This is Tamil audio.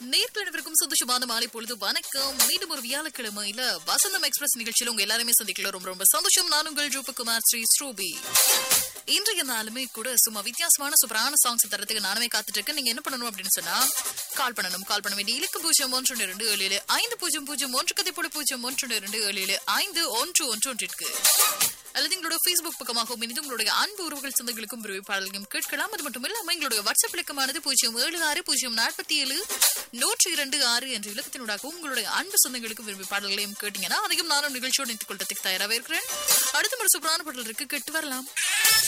நேர்களிடவிற்கும் சந்தோஷமான மாலை பொழுது வணக்கம். மீண்டும் ஒரு வியாழக்கிழமையில வசந்தம் எக்ஸ்பிரஸ் நிகழ்ச்சியில உங்க எல்லாருமே சந்திக்கல ரொம்ப ரொம்ப சந்தோஷம். நான் உங்கள் ரூபகுமார் ஸ்ரீ ஸ்ரூபி. இன்றைய நாளுமே கூட சும்மா வித்தியாசமான சூப்பரான சாங்ஸ் தரத்துக்கு நானுமே காத்துட்டு இருக்கேன். நீங்க என்ன பண்ணணும் அப்படின்னு சொன்னா கால் பண்ண வேண்டிய இலக்கு 0112750001 கதைப்போட 0112750111 அல்லது எங்களோட Facebook பக்கமாகவும் இணைந்து உங்களுடைய அன்பு உறவுகள் சொந்தங்களுக்கும் விரும்பி பாடல்களையும் கேட்கலாம். அது மட்டும் இல்லாம எங்களுடைய வாட்ஸ்அப் இலக்கமானது 0760042102 என்ற இலக்கத்தினூடாக உங்களுடைய அன்பு சொந்தங்களுக்கும் விரும்பி பாடல்களையும் கேட்டீங்கன்னா அதையும் நானும் நிகழ்ச்சியோடு இணைத்துக் கொள்றதுக்கு தயாராக இருக்கிறேன். அடுத்த ஒரு சூப்பரான பாடல் இருக்கு, கேட்டு வரலாம்.